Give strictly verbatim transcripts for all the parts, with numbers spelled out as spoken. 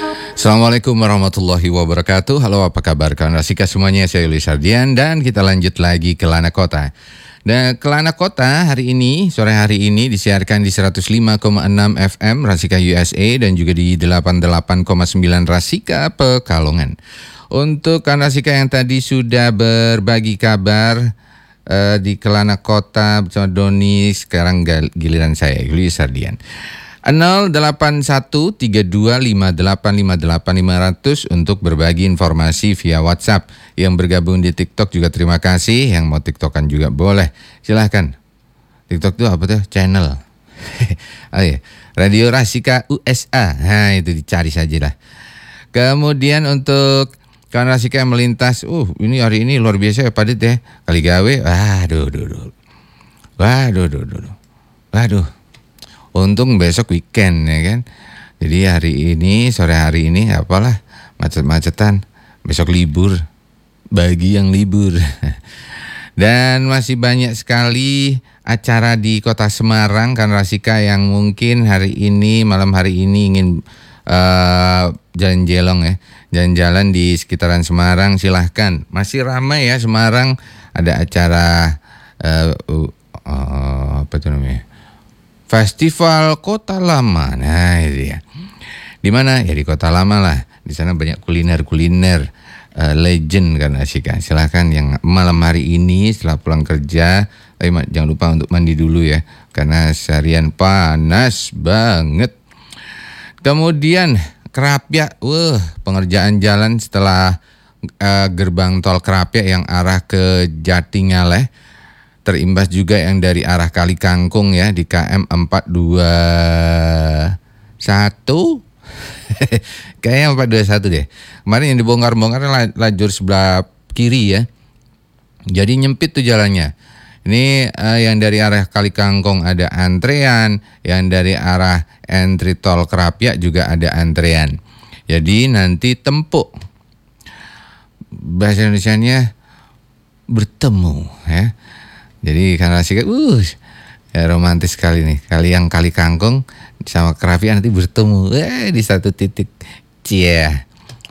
Assalamualaikum warahmatullahi wabarakatuh. Halo, apa kabar kawan Rasika semuanya? Saya Yuli Sardian dan kita lanjut lagi ke Lana Kota. Dan Kelana Kota hari ini, sore hari ini disiarkan di seratus lima koma enam F M Rasika U S A dan juga di delapan puluh delapan koma sembilan Rasika Pekalongan. Untuk kawan Rasika yang tadi sudah berbagi kabar uh, di Kelana Kota bersama Doni, sekarang giliran saya, Yuli Sardian. nol delapan satu tiga dua lima delapan lima delapan lima nol nol untuk berbagi informasi via WhatsApp. Yang bergabung di TikTok juga terima kasih. Yang mau TikTokan juga boleh. Silahkan. TikTok itu apa tuh? Channel. Oh iya. Radio Rasika U S A. Nah itu dicari saja lah. Kemudian untuk kawan Rasika yang melintas. Uh ini hari ini luar biasa ya Padit ya. Kali gawe. Waduh, duh, duh. Waduh, duh, duh, duh. Waduh. Untung besok weekend ya kan. Jadi hari ini, sore hari ini apalah macet-macetan. Besok libur bagi yang libur. Dan masih banyak sekali acara di Kota Semarang kan Rasika yang mungkin hari ini, malam hari ini ingin uh, jalan-jelong ya. Jalan-jalan di sekitaran Semarang silahkan. Masih ramai ya Semarang, ada acara uh, uh, apa itu namanya? Festival Kota Lama. Nah, itu ya. Di mana? Ya di Kota Lama lah. Di sana banyak kuliner-kuliner uh, legend kan Asika. Silakan yang malam hari ini setelah pulang kerja, tapi jangan lupa untuk mandi dulu ya karena seharian panas banget. Kemudian Kerapia, wah, pengerjaan jalan setelah uh, gerbang tol Kerapia yang arah ke Jatingaleh. Terimbas juga yang dari arah Kali Kangkung ya di K M empat dua satu. Kayaknya empat dua satu deh. Kemarin yang dibongkar-bongkar lajur sebelah kiri ya. Jadi nyempit tuh jalannya. Ini uh, yang dari arah Kali Kangkung ada antrean, yang dari arah entry tol Kerapia juga ada antrean. Jadi nanti tempuk. Bahasa Indonesianya bertemu ya. Jadi karena Rasika, uh, ya romantis sekali nih. Kali yang Kali Kangkung sama Kerapia nanti bertemu eh, di satu titik. Cia.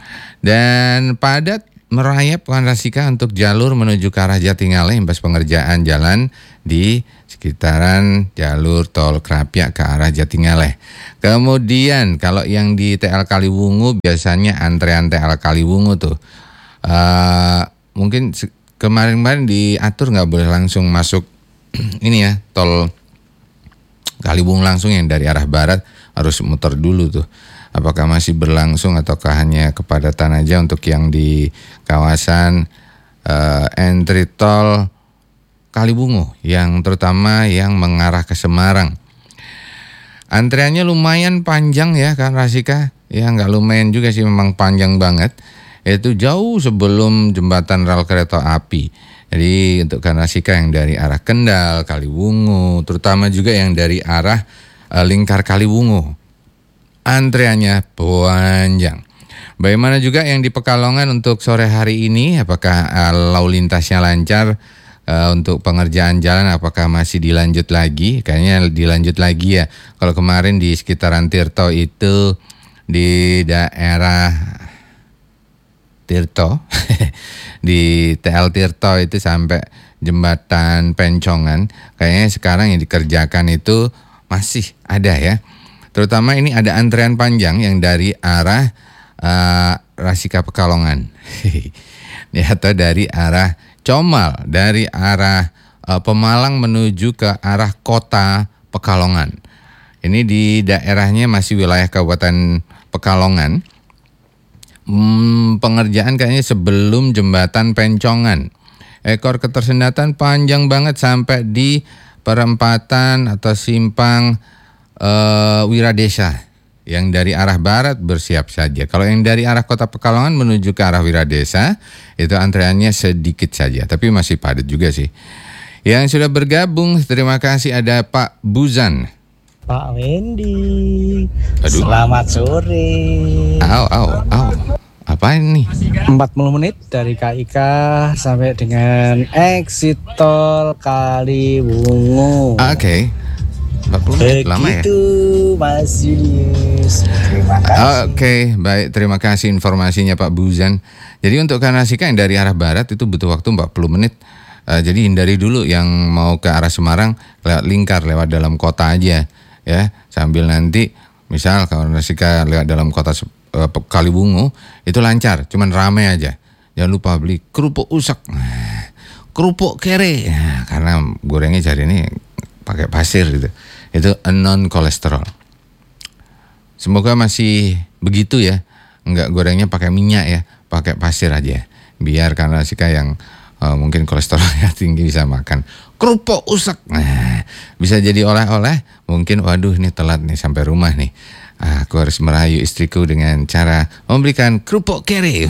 Dan padat merayap kawan Rasika untuk jalur menuju ke arah Jatingaleh imbas pengerjaan jalan di sekitaran jalur tol Kerapia ke arah Jatingaleh. Kemudian kalau yang di T L Kaliwungu biasanya antrean T L Kaliwungu tuh uh, mungkin kemarin-kemarin diatur nggak boleh langsung masuk ini ya tol Kaliwungu langsung, yang dari arah barat harus muter dulu tuh. Apakah masih berlangsung ataukah hanya kepadatan aja untuk yang di kawasan uh, entry tol Kaliwungu yang terutama yang mengarah ke Semarang. Antreannya lumayan panjang ya kan Rasika, ya nggak lumayan juga sih, memang panjang banget. Itu jauh sebelum jembatan rel kereta api. Jadi untuk Rasika yang dari arah Kendal, Kaliwungu, terutama juga yang dari arah uh, lingkar Kaliwungu, antreannya panjang. Bagaimana juga yang di Pekalongan untuk sore hari ini? Apakah uh, lalu lintasnya lancar uh, untuk pengerjaan jalan? Apakah masih dilanjut lagi? Kayaknya dilanjut lagi ya. Kalau kemarin di sekitaran Tirto itu di daerah Tirto di T L Tirto itu sampai jembatan Pencongan, kayaknya sekarang yang dikerjakan itu masih ada ya. Terutama ini ada antrean panjang yang dari arah uh, Rasika Pekalongan ya, atau dari arah Comal, dari arah uh, Pemalang menuju ke arah kota Pekalongan. Ini di daerahnya masih wilayah Kabupaten Pekalongan. Hmm, pengerjaan kayaknya sebelum jembatan Pencongan. Ekor ketersendatan panjang banget sampai di perempatan atau simpang uh, Wiradesa. Yang dari arah barat bersiap saja. Kalau yang dari arah kota Pekalongan menuju ke arah Wiradesa, itu antreannya sedikit saja, tapi masih padat juga sih. Yang sudah bergabung, terima kasih, ada Pak Buzan. Pak Wendy. Aduh. Selamat sore. Au, au, au. Apa ini? empat puluh menit dari K I K sampai dengan exit tol Kaliwungu. Ah, Oke. Okay. empat puluh menit lama ya? Begitu Mas Julius. Terima Oke, baik. Terima kasih informasinya Pak Buzan. Jadi untuk Karnasika yang dari arah barat itu butuh waktu empat puluh menit. Uh, jadi hindari dulu yang mau ke arah Semarang lewat lingkar, lewat dalam kota aja ya. Sambil nanti misal Karnasika lewat dalam kota uh, Kaliwungu itu lancar, cuman ramai aja. Jangan lupa beli kerupuk usak, nah, kerupuk kere, nah, karena gorengnya jadi ini pakai pasir gitu. Itu non kolesterol. Semoga masih begitu ya, enggak gorengnya pakai minyak ya, pakai pasir aja. Biar Karnasika yang uh, mungkin kolesterolnya tinggi bisa makan kerupuk usak. Nah, bisa jadi oleh-oleh. Mungkin waduh ini telat nih sampai rumah nih. Aku harus merayu istriku dengan cara memberikan kerupuk kere.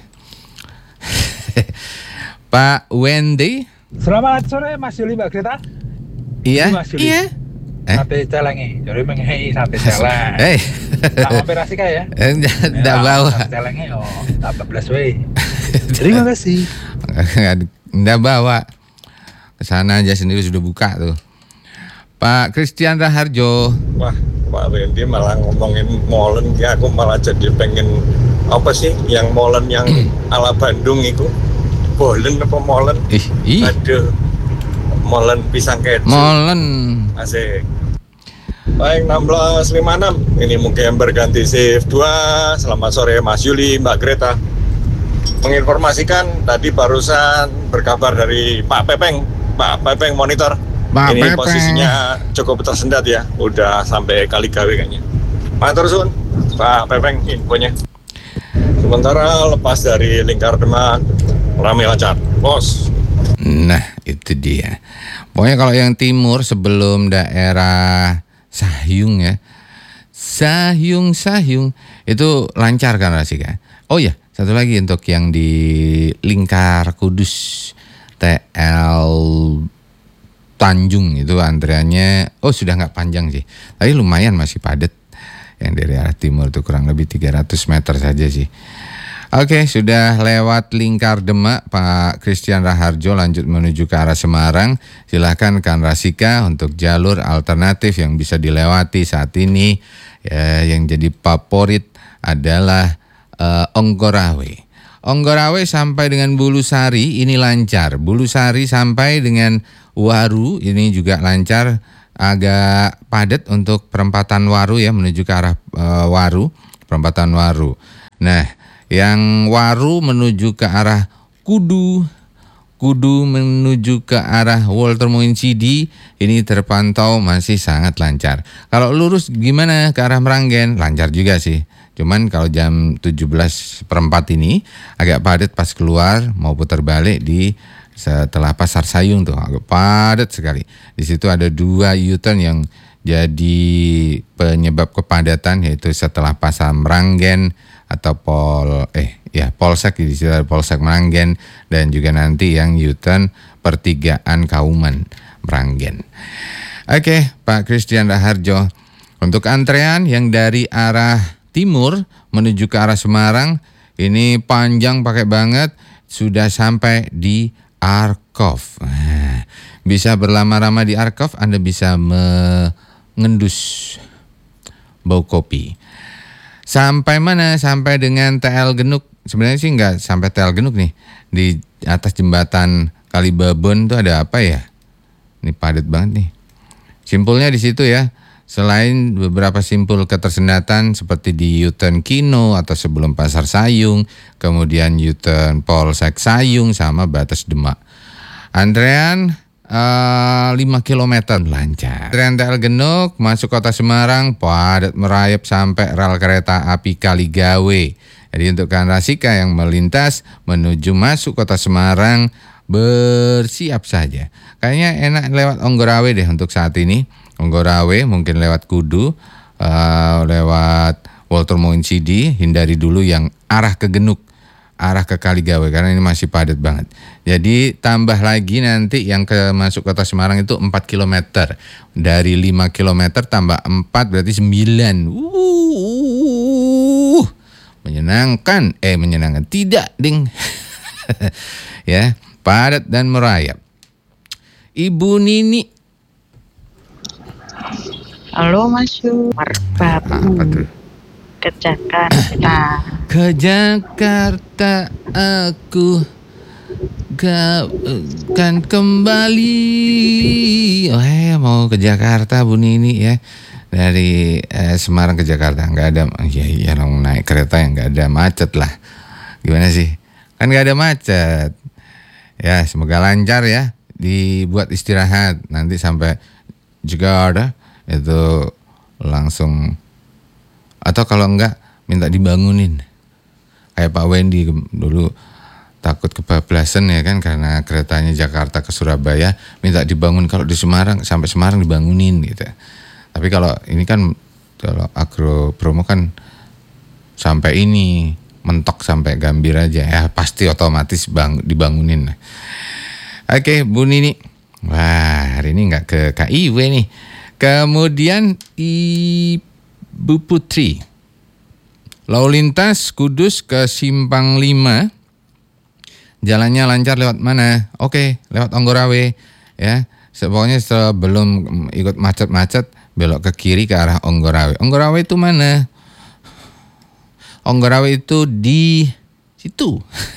Pak Wendy. Selamat sore Mas Yuli, Mbak Greta. Iya, Mas Yuli. iya. Eh? Sate celenge, jadi menghei sate celeng. Hei, tak operasi kah ya? Enggak bawa. Sate celengnya oh, delapan belas we. Terima kasih. Enggak bawa. Kesana aja sendiri sudah buka tuh. Pak Christian Raharjo. Wah, Pak Wendy malah ngomongin molen, ya aku malah jadi pengen apa sih yang molen yang ala Bandung itu? Bolen apa molen? Ih, ih. Aduh, molen pisang keju. Molen. Asik. Baik, enam belas lima puluh enam. Ini mungkin berganti shift dua. Selamat sore Mas Yuli, Mbak Greta. Menginformasikan tadi barusan berkabar dari Pak Pepeng. Pak Pepeng monitor. Pak Ini Pepeng. Posisinya cukup tersendat ya. Udah sampai Kaligawe kayaknya. Matur suwun, Pak Pepeng infonya. Sementara lepas dari Lingkar Demak, ramai lancar. Bos. Nah, itu dia. Pokoknya kalau yang timur sebelum daerah Sahyung ya, Sahyung Sahyung itu lancar Karnasika. Oh ya, satu lagi untuk yang di Lingkar Kudus, T L Tanjung itu antreannya, oh sudah nggak panjang sih, tapi lumayan masih padat. Yang dari arah timur itu kurang lebih tiga ratus meter saja sih. Oke, sudah lewat Lingkar Demak, Pak Christian Raharjo lanjut menuju ke arah Semarang. Silakan Karnasika untuk jalur alternatif yang bisa dilewati saat ini. Ya, yang jadi favorit adalah uh, Onggorawe. Onggorawe sampai dengan Bulusari ini lancar. Bulusari sampai dengan Waru ini juga lancar. Agak padat untuk perempatan Waru ya, menuju ke arah uh, Waru, perempatan Waru. Nah, yang Waru menuju ke arah Kudu, Kudu menuju ke arah Walter Moinsidi ini terpantau masih sangat lancar. Kalau lurus gimana ke arah Meranggen? Lancar juga sih. Cuman kalau jam tujuh belas per empat ini agak padat pas keluar mau putar balik di setelah Pasar Sayung tuh agak padat sekali. Di situ ada dua U-turn yang jadi penyebab kepadatan, yaitu setelah Pasar Meranggen atau Pol eh ya Polsek, di situ ada Polsek Meranggen, dan juga nanti yang U-turn pertigaan Kauman Meranggen. Oke, Pak Christian Raharjo. Untuk antrean yang dari arah timur menuju ke arah Semarang ini panjang pakai banget, sudah sampai di Arkov. Nah, bisa berlama-lama di Arkov, Anda bisa mengendus bau kopi. Sampai mana? Sampai dengan T L Genuk. Sebenarnya sih nggak sampai T L Genuk nih. Di atas jembatan Kalibabon itu ada apa ya? Ini padat banget nih. Simpulnya di situ ya. Selain beberapa simpul ketersendatan seperti di U-turn Kino atau sebelum Pasar Sayung, kemudian U-turn Polsek Sayung sama batas Demak. Antrean Uh, lima kilometer lancar. Antrean T L Genuk masuk kota Semarang padat merayap sampai rel kereta api Kaligawe. Jadi untuk Karnasika yang melintas menuju masuk kota Semarang bersiap saja. Kayaknya enak lewat Onggorawe deh untuk saat ini. Onggorawe mungkin lewat Kudu, uh, lewat Walter Moinsidi, hindari dulu yang arah ke Genuk, arah ke Kaligawe karena ini masih padat banget. Jadi tambah lagi nanti yang ke masuk kota Semarang itu empat kilometer. Dari lima kilometer tambah empat berarti sembilan. Uh, menyenangkan. Eh menyenangkan. Tidak, ding. Ya, padat dan merayap. Ibu Nini. Halo Mas Yu, marbabu. Apa tuh? ke Jakarta. Ke Jakarta aku gak kan kembali. Oh eh mau ke Jakarta Bu Nini ya. Dari eh, Semarang ke Jakarta nggak ada, ya iya dong naik kereta yang nggak ada macet lah. Gimana sih? Kan nggak ada macet. Ya semoga lancar ya. Dibuat istirahat nanti sampai Jakarta itu langsung, atau kalau enggak minta dibangunin kayak Pak Wendy dulu takut kebablasan ya kan karena keretanya Jakarta ke Surabaya, minta dibangun. Kalau di Semarang sampai Semarang dibangunin gitu. Tapi kalau ini kan kalau Agro Promo kan sampai ini mentok sampai Gambir aja ya, pasti otomatis bang, dibangunin. Oke Bu Nini, wah hari ini nggak ke K I W nih. Kemudian Ibu Putri, lalu lintas Kudus ke Simpang lima, jalannya lancar lewat mana? Oke, lewat Onggorawe ya. Pokoknya sebelum ikut macet-macet belok ke kiri ke arah Onggorawe. Onggorawe itu mana? Onggorawe itu di situ.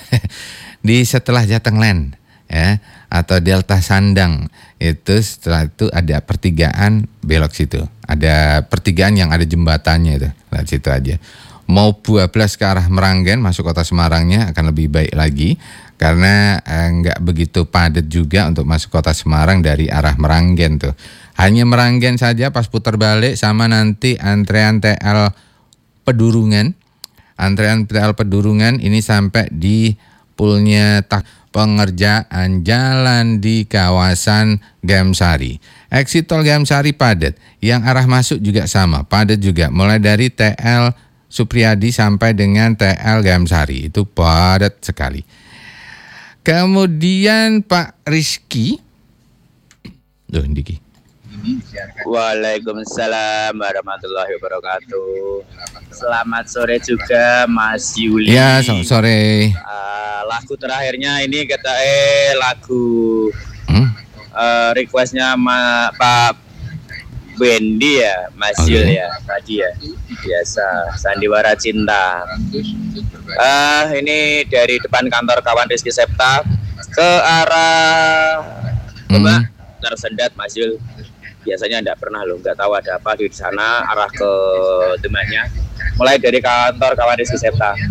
Di setelah Jatengland ya, atau Delta Sandang. Itu setelah itu ada pertigaan belok situ. Ada pertigaan yang ada jembatannya itu. Lihat situ aja. Mau bablas ke arah Meranggen masuk kota Semarangnya akan lebih baik lagi karena eh, nggak begitu padat juga untuk masuk kota Semarang dari arah Meranggen tuh. Hanya Meranggen saja pas putar balik sama nanti antrean T L Pedurungan. Antrean T L Pedurungan ini sampai di Pulnya tak pengerjaan jalan di kawasan Gamsari. Exit tol Gamsari padat, yang arah masuk juga sama, padat juga. Mulai dari T L Supriyadi sampai dengan T L Gamsari, itu padat sekali. Kemudian Pak Rizky, Duh, Diki. Waalaikumsalam warahmatullahi wabarakatuh. Selamat sore juga Mas Yuli. Ya, selamat sore. Uh, lagu terakhirnya ini kata eh lagu Hmm? uh, requestnya Ma, Pak Wendy ya, Mas Okay. Yul ya, tadi ya. Biasa, Sandiwara Cinta. Uh, ini dari depan kantor kawan Rizky Septa ke arah Coba Hmm. tersendat Mas Yul. Biasanya enggak pernah loh, nggak tahu ada apa di sana arah ke Demaknya. Mulai dari kantor kawan Rizky Septa.